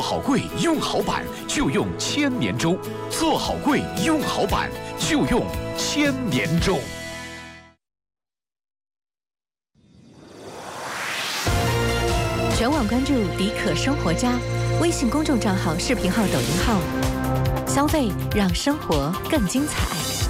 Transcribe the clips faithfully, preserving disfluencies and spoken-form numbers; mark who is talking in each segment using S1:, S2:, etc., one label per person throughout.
S1: 好贵，用好板就用千年粥；做好贵，用好板就用千年粥。
S2: 全网关注迪可生活家，微信公众账号、视频号、抖音号，消费让生活更精彩。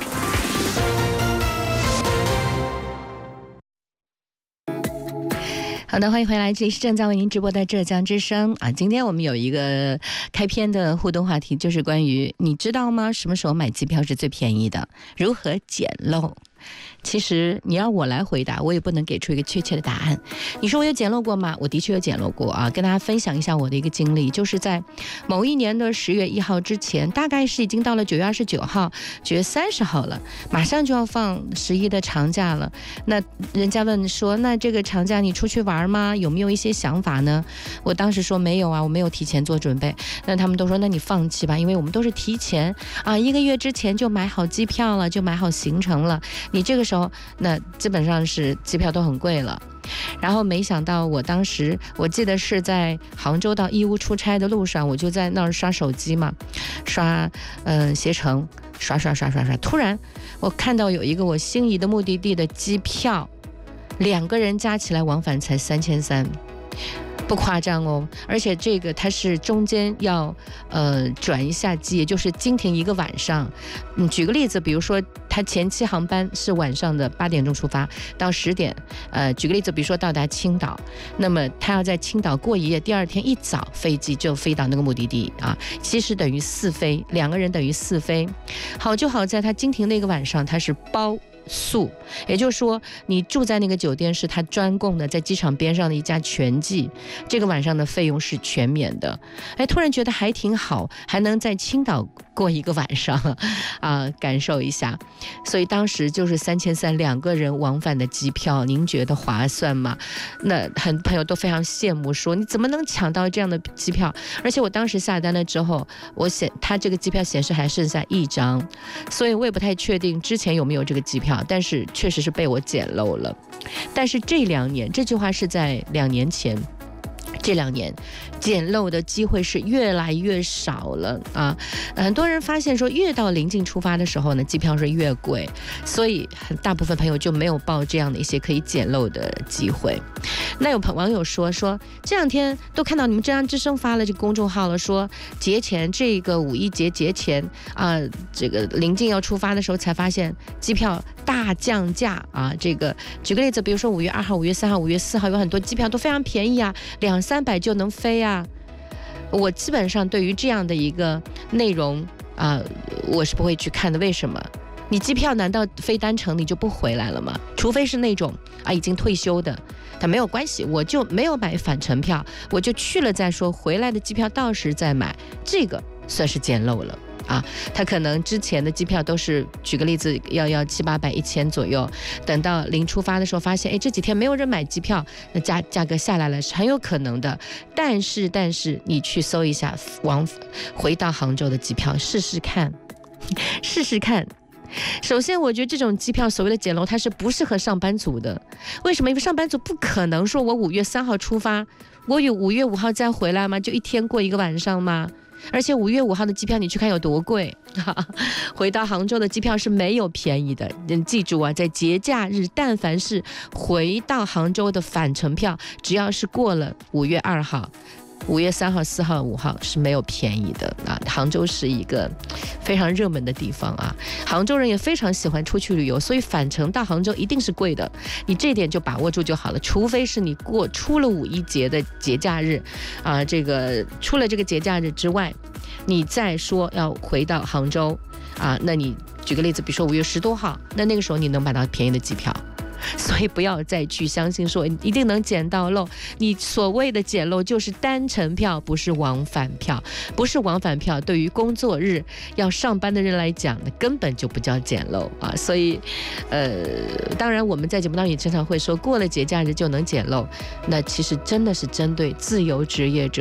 S2: 好的，欢迎回来，这里是正在为您直播的浙江之声啊。今天我们有一个开篇的互动话题，就是关于你知道吗？什么时候买机票是最便宜的？如何捡漏？其实你要我来回答，我也不能给出一个确切的答案。你说我有捡漏过吗？我的确有捡漏过啊，跟大家分享一下我的一个经历，就是在某一年的十月一号之前，大概是已经到了九月二十九号、九月三十号了，马上就要放十一的长假了。那人家问说，那这个长假你出去玩吗？有没有一些想法呢？我当时说没有啊，我没有提前做准备。那他们都说，那你放弃吧，因为我们都是提前啊，一个月之前就买好机票了，就买好行程了。你这个时候那基本上是机票都很贵了。然后没想到我当时我记得是在杭州到义乌出差的路上，我就在那儿刷手机嘛，刷嗯携程，刷刷刷刷刷，突然我看到有一个我心仪的目的地的机票，两个人加起来往返才三千三。不夸张哦，而且这个它是中间要呃转一下机，也就是经停一个晚上。嗯，举个例子，比如说它前期航班是晚上的八点钟出发到十点，呃，举个例子，比如说到达青岛，那么它要在青岛过一夜，第二天一早飞机就飞到那个目的地啊，其实等于四飞，两个人等于四飞。好就好在它经停那个晚上它是包宿，也就是说你住在那个酒店是他专供的，在机场边上的一家全季，这个晚上的费用是全免的。哎，突然觉得还挺好，还能在青岛过一个晚上啊，感受一下。所以当时就是三千三两个人往返的机票，您觉得划算吗？那很多朋友都非常羡慕，说你怎么能抢到这样的机票？而且我当时下单了之后，我显他这个机票显示还剩下一张，所以我也不太确定之前有没有这个机票。但是确实是被我捡漏了。但是这两年，这句话是在两年前，这两年捡漏的机会是越来越少了啊！很多人发现说，越到临近出发的时候呢，机票是越贵，所以大部分朋友就没有报这样的一些可以捡漏的机会。那有网友说说这两天都看到你们浙江之声发了这个公众号了，说节前这个五一节节前啊、呃，这个临近要出发的时候才发现机票大降价啊！这个举个例子，比如说五月二号、五月三号、五月四号有很多机票都非常便宜啊，两三百就能飞啊。我基本上对于这样的一个内容啊、呃，我是不会去看的。为什么？你机票难道飞单程你就不回来了吗？除非是那种啊已经退休的，但没有关系，我就没有买返程票，我就去了再说，回来的机票到时再买，这个算是捡漏了。啊，他可能之前的机票都是，举个例子，要要七八百、一千左右，等到临出发的时候发现，哎，这几天没有人买机票，那价价格下来了是很有可能的。但是，但是你去搜一下往回到杭州的机票，试试看，试试看。首先，我觉得这种机票所谓的捡漏，它是不适合上班族的。为什么？因为上班族不可能说我五月三号出发，我有五月五号再回来吗？就一天过一个晚上吗？而且五月五号的机票你去看有多贵，回到杭州的机票是没有便宜的。你记住啊，在节假日，但凡是回到杭州的返程票，只要是过了五月二号、五月三号、四号、五号是没有便宜的啊！杭州是一个非常热门的地方啊，杭州人也非常喜欢出去旅游，所以返程到杭州一定是贵的，你这点就把握住就好了。除非是你过出了五一节的节假日啊，这个出了这个节假日之外，你再说要回到杭州啊，那你举个例子，比如说五月十多号，那那个时候你能买到便宜的机票。所以不要再去相信说一定能捡到漏，你所谓的捡漏就是单程票，不是往返票，不是往返票。对于工作日要上班的人来讲呢，根本就不叫捡漏啊。所以，呃，当然我们在节目当中也经常会说，过了节假日就能捡漏，那其实真的是针对自由职业者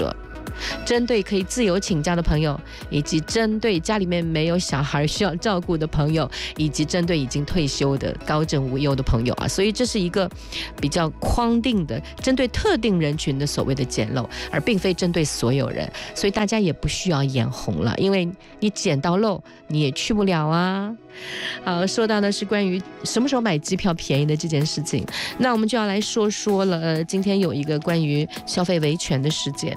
S2: 针对可以自由请假的朋友，以及针对家里面没有小孩需要照顾的朋友，以及针对已经退休的高枕无忧的朋友啊，所以这是一个比较框定的，针对特定人群的所谓的捡漏，而并非针对所有人，所以大家也不需要眼红了，因为你捡到漏你也去不了啊。好，说到的是关于什么时候买机票便宜的这件事情，那我们就要来说说了。呃，今天有一个关于消费维权的事件。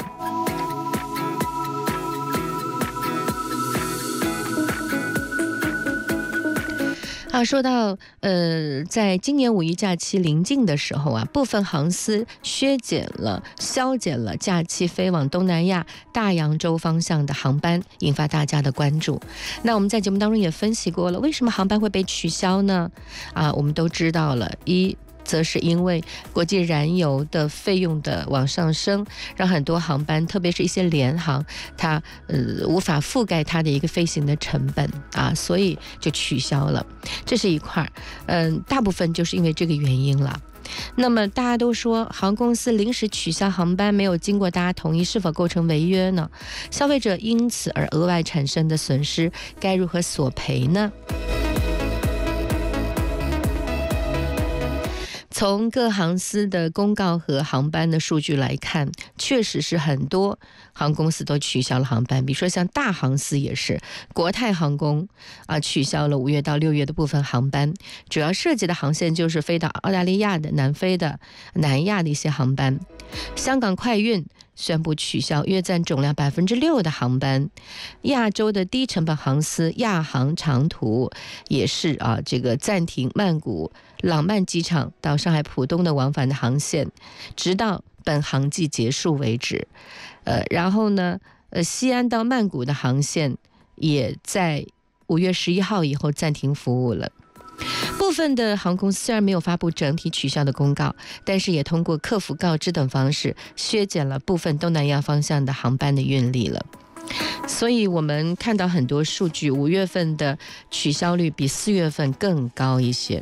S2: 啊，说到呃，在今年五一假期临近的时候啊，部分航司削减了、削减了假期飞往东南亚大洋洲方向的航班，引发大家的关注。那我们在节目当中也分析过了，为什么航班会被取消呢？啊，我们都知道了，一则是因为国际燃油的费用的往上升，让很多航班，特别是一些联航，它呃无法覆盖它的一个飞行的成本啊，所以就取消了。这是一块，嗯、呃，大部分就是因为这个原因了。那么大家都说航空公司临时取消航班，没有经过大家同意，是否构成违约呢？消费者因此而额外产生的损失，该如何索赔呢？从各航司的公告和航班的数据来看，确实是很多航空公司都取消了航班，比如说像大航司也是，国泰航空啊取消了五月到六月的部分航班，主要涉及的航线就是飞到澳大利亚的、南非的、南亚的一些航班。香港快运宣布取消约占总量百分之六的航班，亚洲的低成本航司亚航长途也是啊，这个暂停曼谷朗曼机场到上海浦东的往返的航线，直到本航季结束为止。呃，然后呢，呃，西安到曼谷的航线也在五月十一号以后暂停服务了。部分的航空虽然没有发布整体取消的公告，但是也通过客服告知等方式削减了部分东南亚方向的航班的运力了。所以我们看到很多数据，五月份的取消率比四月份更高一些。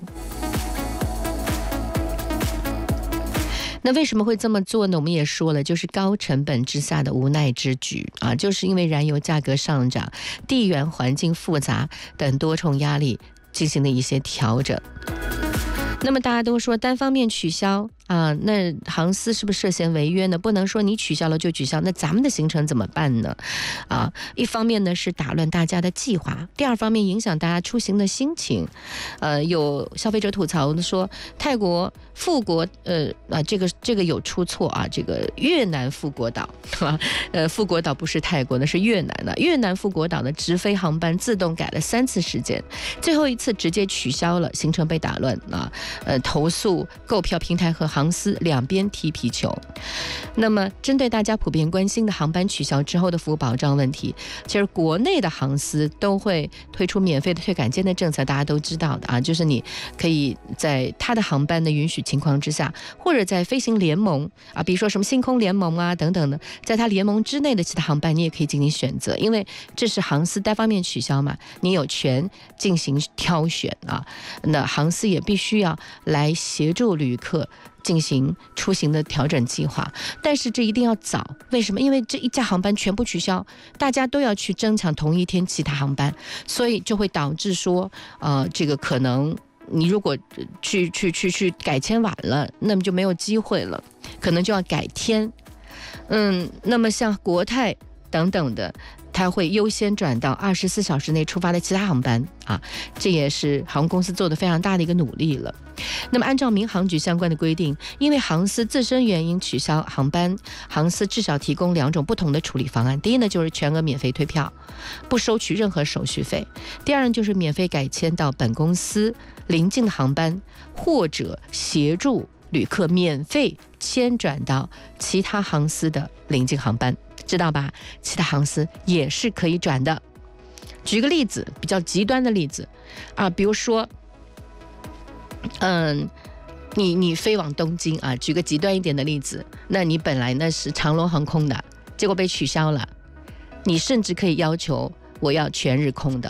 S2: 那为什么会这么做呢？我们也说了，就是高成本之下的无奈之举啊，就是因为燃油价格上涨、地缘环境复杂等多重压力进行的一些调整。那么大家都说单方面取消啊，那航司是不是涉嫌违约呢？不能说你取消了就取消，那咱们的行程怎么办呢？啊，一方面呢是打乱大家的计划，第二方面影响大家出行的心情。呃，有消费者吐槽的说，泰国富国呃啊这个这个有出错啊，这个越南富国岛啊，呃富国岛不是泰国，那是越南的。越南富国岛的直飞航班自动改了三次时间，最后一次直接取消了，行程被打乱啊。呃，投诉购票平台和航司两边踢皮球。那么，针对大家普遍关心的航班取消之后的服务保障问题，其实国内的航司都会推出免费的退改件的政策，大家都知道的啊，就是你可以在他的航班的允许情况之下，或者在飞行联盟啊，比如说什么星空联盟啊等等的，在他联盟之内的其他航班，你也可以进行选择，因为这是航司单方面取消嘛，你有权进行挑选啊。那航司也必须要来协助旅客进行出行的调整计划，但是这一定要早。为什么？因为这一架航班全部取消，大家都要去争抢同一天其他航班，所以就会导致说，呃，这个可能你如果去去去去改签晚了，那么就没有机会了，可能就要改天。嗯，那么像国泰等等的，它会优先转到二十四小时内出发的其他航班啊，这也是航空公司做的非常大的一个努力了。那么按照民航局相关的规定，因为航司自身原因取消航班，航司至少提供两种不同的处理方案。第一呢，就是全额免费退票，不收取任何手续费；第二呢，就是免费改签到本公司邻近的航班，或者协助旅客免费迁转到其他航司的邻近航班，知道吧？其他航司也是可以转的。举个例子，比较极端的例子啊，比如说，嗯，你你飞往东京啊，举个极端一点的例子，那你本来呢是长龙航空的，结果被取消了，你甚至可以要求我要全日空的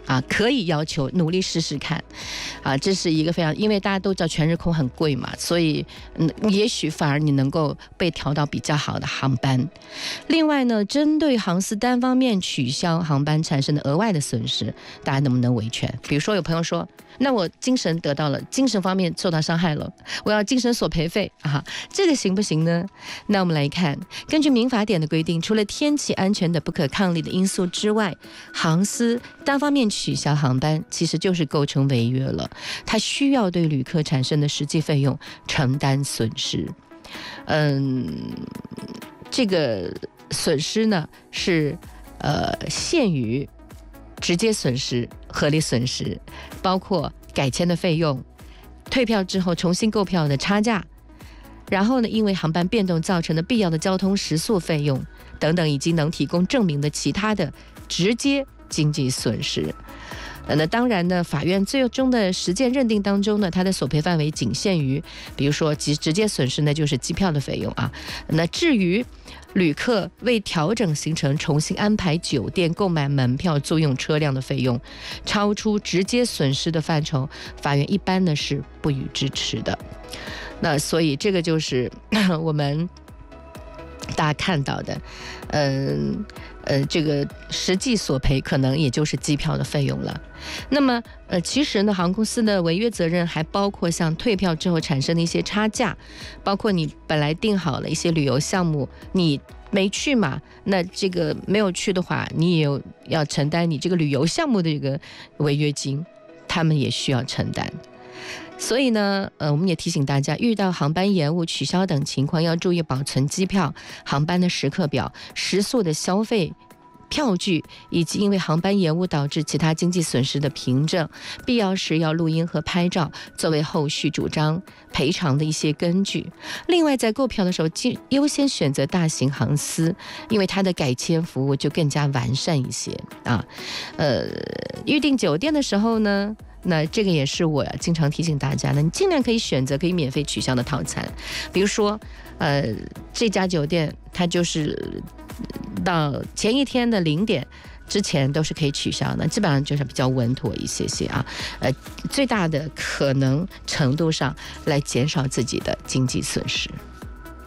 S2: 啊，可以要求努力试试看，啊，这是一个非常，因为大家都知道全日空很贵嘛，所以嗯，也许反而你能够被调到比较好的航班。另外呢，针对航司单方面取消航班产生的额外的损失，大家能不能维权？比如说有朋友说，那我精神得到了，精神方面受到伤害了，我要精神索赔费啊，这个行不行呢？那我们来看，根据民法典的规定，除了天气安全的不可抗力的因素之外，航司单方面取消航班其实就是构成违约了，它需要对旅客产生的实际费用承担损失。嗯，这个损失呢是呃限于直接损失、合理损失，包括改签的费用、退票之后重新购票的差价，然后呢，因为航班变动造成的必要的交通食宿费用等等，以及能提供证明的其他的直接经济损失。呃，那当然呢，法院最终的实践认定当中呢，它的索赔范围仅限于，比如说直直接损失呢，就是机票的费用啊。那至于旅客为调整行程、重新安排酒店、购买门票、租用车辆的费用，超出直接损失的范畴，法院一般呢是不予支持的。那所以这个就是我们大家看到的，嗯呃，这个实际索赔可能也就是机票的费用了。那么，呃，其实呢，航空公司的违约责任还包括像退票之后产生的一些差价，包括你本来定好了一些旅游项目，你没去嘛，那这个没有去的话，你也有要承担你这个旅游项目的这个违约金，他们也需要承担。所以呢，呃，我们也提醒大家，遇到航班延误、取消等情况，要注意保存机票、航班的时刻表、食宿的消费票据，以及因为航班延误导致其他经济损失的凭证，必要时要录音和拍照，作为后续主张赔偿的一些根据。另外，在购票的时候，优先选择大型航司，因为它的改签服务就更加完善一些啊。呃，预订酒店的时候呢，那这个也是我经常提醒大家的，你尽量可以选择可以免费取消的套餐，比如说，呃，这家酒店它就是到前一天的零点之前都是可以取消的，基本上就是比较稳妥一些些啊，呃，最大的可能程度上来减少自己的经济损失。